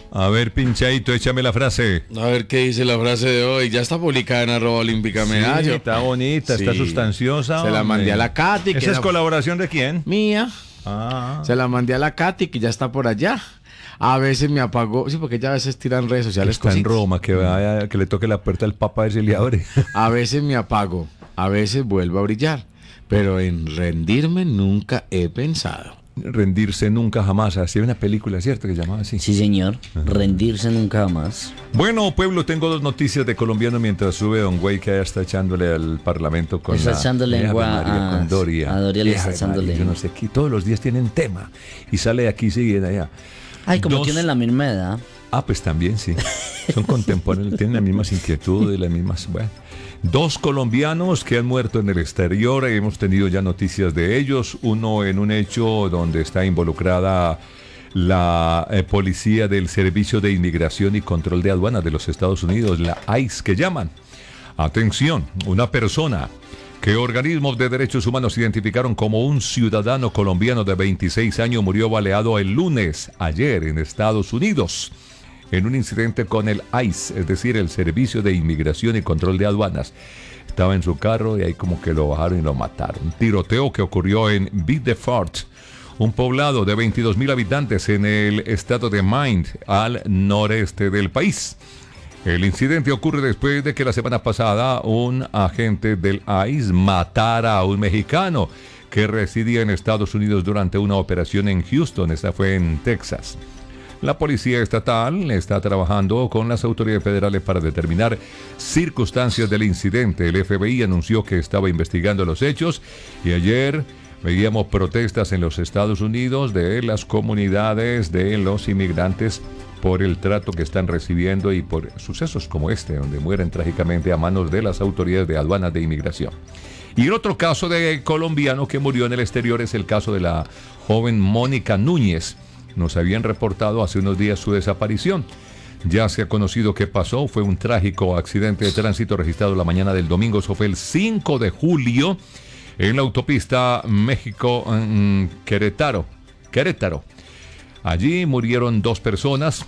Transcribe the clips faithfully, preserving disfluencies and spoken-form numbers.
A ver, pinchadito, échame la frase. A ver qué dice la frase de hoy. Ya está publicada en arroba olímpica Sí, medallo. está bonita, Sí. está sustanciosa. Se la hombre. mandé a la Katy. que ¿Esa es era colaboración de quién? Mía. Ah. Se la mandé a la Katy, que ya está por allá. A veces me apagó. Sí, porque ella a veces tira en redes sociales Está en cositas. Roma, que vaya, que le toque la puerta al Papa a ver si le abre. A veces me apago. A veces vuelvo a brillar. Pero en rendirme nunca he pensado. Rendirse nunca jamás. Así hay una película, ¿cierto? Que se llamaba así. Sí, señor. Rendirse nunca más. Bueno, pueblo, tengo dos noticias de colombiano mientras sube Don Güey, que ya está echándole al Parlamento con Está la... echando lengua Ave María, a- con Doria. a Doria le está Ave echando María, lengua. Yo no sé, aquí todos los días tienen tema. Y sale de aquí, sigue de allá. Ay, como Dos- tienen la misma edad. Ah, pues también, sí. Son contemporáneos, tienen las mismas inquietudes, las mismas... Bueno. Dos colombianos que han muerto en el exterior, hemos tenido ya noticias de ellos. Uno en un hecho donde está involucrada la eh, policía del Servicio de Inmigración y Control de Aduanas de los Estados Unidos, la ICE que llaman. Atención, una persona que organismos de derechos humanos identificaron como un ciudadano colombiano de veintiséis años murió baleado el lunes, ayer, en Estados Unidos, en un incidente con el ICE, es decir, el Servicio de Inmigración y Control de Aduanas. Estaba en su carro y ahí como que lo bajaron y lo mataron. Un tiroteo que ocurrió en Biddeford, un poblado de veintidós mil habitantes en el estado de Maine, al noreste del país. El incidente ocurre después de que la semana pasada un agente del ICE matara a un mexicano que residía en Estados Unidos durante una operación en Houston. Esta fue en Texas. La policía estatal está trabajando con las autoridades federales para determinar circunstancias del incidente. El F B I anunció que estaba investigando los hechos y ayer veíamos protestas en los Estados Unidos de las comunidades de los inmigrantes por el trato que están recibiendo y por sucesos como este, donde mueren trágicamente a manos de las autoridades de aduanas de inmigración. Y el otro caso de colombiano que murió en el exterior es el caso de la joven Mónica Núñez. Nos habían reportado hace unos días su desaparición. Ya se ha conocido qué pasó. Fue un trágico accidente de tránsito registrado la mañana del domingo. Eso fue el cinco de julio en la autopista México-Querétaro. Querétaro. Allí murieron dos personas.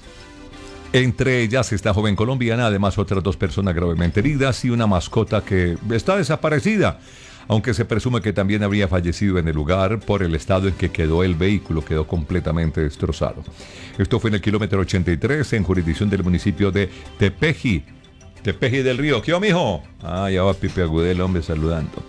Entre ellas esta joven colombiana, además otras dos personas gravemente heridas y una mascota que está desaparecida, aunque se presume que también habría fallecido en el lugar por el estado en que quedó el vehículo, quedó completamente destrozado. Esto fue en el kilómetro ochenta y tres, en jurisdicción del municipio de Tepeji, Tepeji del Río. ¿Qué, mijo? Ah, ya va Pipe Agudelo, hombre, saludando.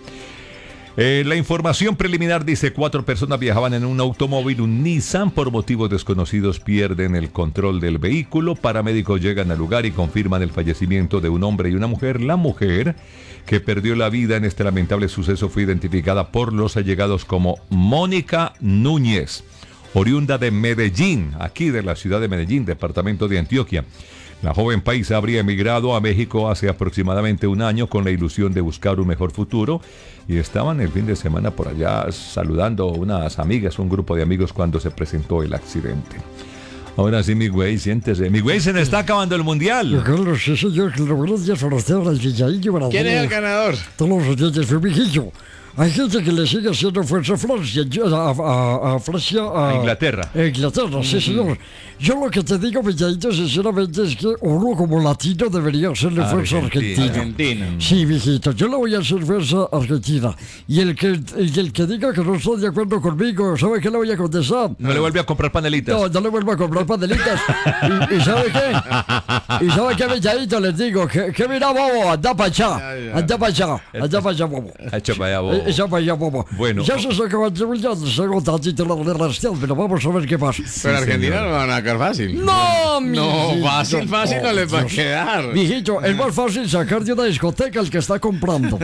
Eh, la información preliminar dice cuatro personas viajaban en un automóvil, un Nissan. Por motivos desconocidos pierden el control del vehículo. Paramédicos llegan al lugar y confirman el fallecimiento de un hombre y una mujer. La mujer que perdió la vida en este lamentable suceso fue identificada por los allegados como Mónica Núñez, oriunda de Medellín, aquí de la ciudad de Medellín, departamento de Antioquia. La joven paisa habría emigrado a México hace aproximadamente un año con la ilusión de buscar un mejor futuro y estaban el fin de semana por allá saludando a unas amigas, un grupo de amigos cuando se presentó el accidente. Ahora sí, mi güey, siéntese. Mi güey, se le está acabando el mundial. Carlos, sí, señor, que lo buenos días para usted, para el Villadillo, para ¿Quién es el todos, ganador? todos los oyentes, fue mijillo. Hay gente que le sigue haciendo fuerza a Francia, yo- a, a- a Francia, a, A Inglaterra. a Inglaterra, sí, señor. Yo lo que te digo, Villadito, sinceramente, es que uno como latino debería hacerle fuerza a Argentina. Argentina. Argentina. Sí, mijito, yo le voy a hacer fuerza a Argentina. Y el que, el, el que diga que no está de acuerdo conmigo, ¿sabe qué le voy a contestar? No le vuelve a comprar panelitas. No, no le vuelvo a comprar panelitas. ¿Y, y sabe qué? ¿Y sabe qué, Villadito? Les digo, que, que mira, bobo, anda para allá. Anda para allá, anda para allá, bobo. Ha hecho para allá, bobo. Eh, Esa para allá, bobo. Bueno. Ya se acaba de ya se hago tantito la relación, pero vamos a ver qué pasa. Pero Argentina no van a sacar fácil. No, No, mijito. fácil, fácil no les va a Dios. quedar. Mijito, es más fácil sacar de una discoteca el que está comprando.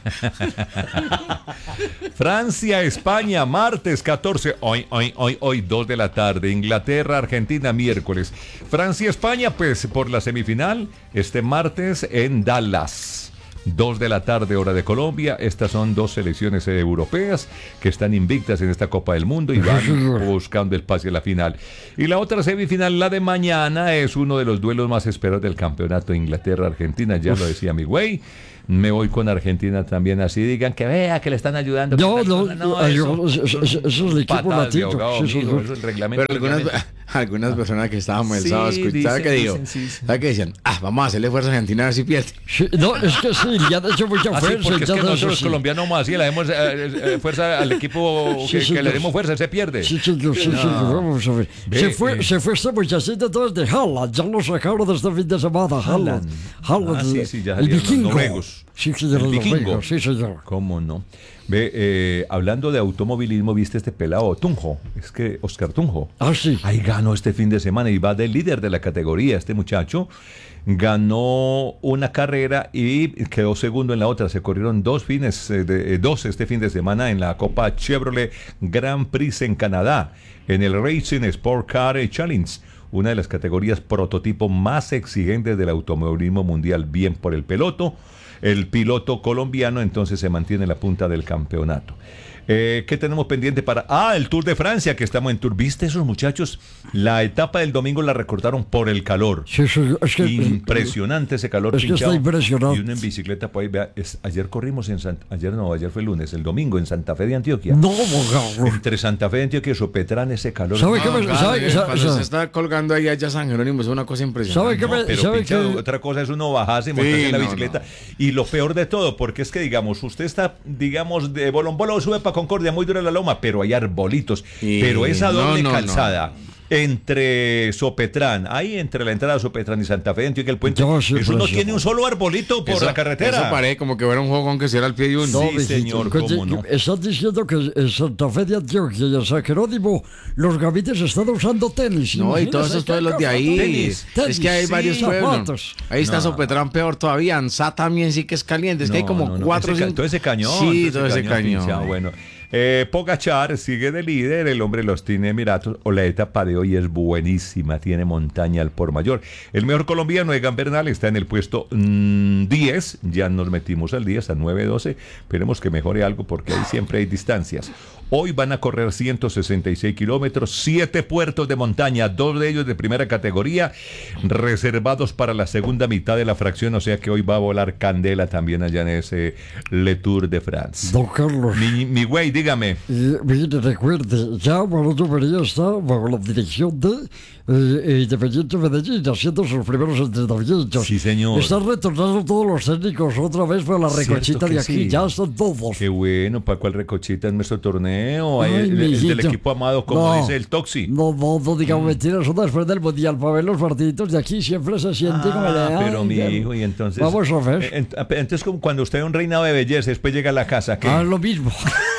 Francia, España, martes catorce, hoy, hoy, hoy, hoy, dos de la tarde. Inglaterra, Argentina, miércoles. Francia, España, pues por la semifinal, este martes en Dallas. dos de la tarde, hora de Colombia. Estas son dos selecciones europeas que están invictas en esta Copa del Mundo y van buscando el pase a la final. Y la otra semifinal, la de mañana, es uno de los duelos más esperados del campeonato, Inglaterra-Argentina. Ya lo decía mi güey. Me voy con Argentina también, así digan que vea que le están ayudando. que No, tal no, cosa. no, eso, eso, eso, eso es el equipo Patadas de latino. ahogado, Sí, sí, mijo, sí. eso es el reglamento. Pero algunas, reglamento. algunas personas que estábamos el Sí, sábado escuchando, ¿sabe dicen, qué digo? dicen, sí, sí. ¿Sabe qué decían? Ah, vamos a hacerle fuerza a Argentina a ver si pierde. Sí, no, es que sí, ya han hecho mucha Ah, sí, fuerza. porque es ya que de nosotros eso los sí. colombianos somos así, le damos eh, eh, fuerza al equipo Sí, que, sí, que le sí. demos fuerza, se pierde. Sí, señor, sí, sí, vamos a ver. Ve, Se fue, eh. se fue este muchachito todo de Haaland, ya lo sacaron de este fin de semana, Haaland. Haaland, Ah, sí, sí, ya el salieron los vikingo. noruegos. Sí, señor, El los vikingo. noruegos, sí, señor. ¿Cómo no? Ve, eh, hablando de automovilismo, ¿viste este pelado Tunjo? Es que Oscar Tunjo. Ah, sí. Ahí ganó este fin de semana y va de líder de la categoría. Este muchacho ganó una carrera y quedó segundo en la otra. Se corrieron dos fines, eh, de, eh, dos este fin de semana en la Copa Chevrolet Grand Prix en Canadá, en el Racing Sport Car Challenge, una de las categorías prototipo más exigentes del automovilismo mundial. Bien por el piloto. El piloto colombiano entonces se mantiene en la punta del campeonato. Eh, ¿Qué tenemos pendiente para...? Ah, el Tour de Francia, que estamos en Tour. ¿Viste esos muchachos? La etapa del domingo la recortaron por el calor. Sí, sí, es que... Impresionante ese calor Es que pinchado. está impresionante. Y uno en bicicleta, pues ahí vea, es- ayer corrimos en Santa... Ayer no, ayer fue el lunes, el domingo en Santa Fe de Antioquia. No, Carlos. Entre Santa Fe de Antioquia y Sopetrán ese calor. ¿Sabe qué No, me- claro, sabe- eh, sabe- cuando sabe- se está colgando ahí allá San Jerónimo es una cosa impresionante. ¿Sabe qué me- Pero sabe pincha, que- otra cosa es uno bajarse y montarse Sí, en la no, bicicleta. Y lo peor de todo, porque es que, digamos, usted está, digamos, de Bolombolo sube para Concordia, muy dura la loma, pero hay arbolitos. Y- Pero esa no, doble no, calzada entre Sopetrán, ahí entre la entrada de Sopetrán y Santa Fe, Antioquia, el puente, Yo sí, eso no pues, tiene yo- un solo arbolito por Eso- la carretera. Eso parece como que fuera un juego aunque sea al pie de uno. Sí, mijito, señor, que- cómo que- no. Estás diciendo que en Santa Fe de Antioquia y en San Jerónimo los gavites están usando tenis. No, y Imagínese todos esos qué pueblos de cosa, ahí. Tenis, Es que hay sí, varios pueblos. zapatos. Ahí está No. Sopetrán peor todavía. Ansá también sí que es caliente. Es que hay No, como no, no, cuatro o ese ca- cinco. todo ese cañón. Sí, todo ese cañón. pinchado, bueno. Eh, Pogachar sigue de líder, el hombre los tiene Emiratos, o la etapa de hoy es buenísima, tiene montaña al por mayor. El mejor colombiano, Egan Bernal, está en el puesto mm, diez, ya nos metimos al diez, a nueve doce, esperemos que mejore algo porque ahí siempre hay distancias. Hoy van a correr ciento sesenta y seis kilómetros, siete puertos de montaña, dos de ellos de primera categoría, reservados para la segunda mitad de la fracción, o sea que hoy va a volar candela también allá en ese Le Tour de France. Don Carlos. Mi, mi güey, dígame. Y, mire, recuerde, ya Manuel María está bajo la dirección de eh, Independiente Medellín haciendo sus primeros entrenamientos. Sí, señor. Están retornando todos los técnicos otra vez para la Cierto recochita que de aquí. sí. Ya están todos. Qué bueno, ¿para cuál recochita es nuestro torneo? Ahí, Ay, el, el del mijito. equipo amado, como No. dice el Toxi. No, no, no digamos mentiras, son después del mundial. Para ver los partiditos de aquí siempre se siente como le Ah, pero ay, mi ya. hijo, y entonces... Vamos a ver. Eh, ent- Entonces, como cuando usted ve un reinado de belleza, después llega a la casa, ¿qué? Ah, lo mismo.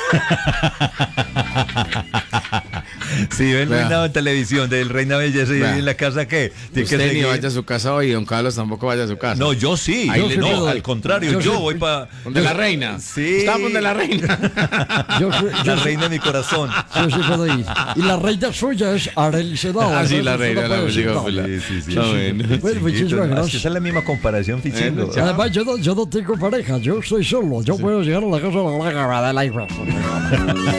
Si ve el Vea. reinado en televisión del reina belleza y Vea. en la casa, ¿qué? Tiene que Usted ni seguir. vaya a su casa hoy, don Carlos tampoco vaya a su casa. No, yo sí. Ahí Yo le- no, yo al sí- contrario, yo yo, sí- voy para... ¿Donde la reina? Sí. Estamos donde la reina. Yo, soy- La yo, soy- reina de mi corazón. yo sí puedo ir. Y la reina suya es Arely Sedao. Ah, sí, la entonces reina, usted no la puede decir música no. popular. Sí, sí, sí. Está bueno. Bueno, muchísimas Chiquito, gracias. es que esa es la misma comparación, Fichingo. Bueno, chao. Además, yo no, yo no tengo pareja, yo estoy solo. Yo puedo llegar a la casa de la de la hija.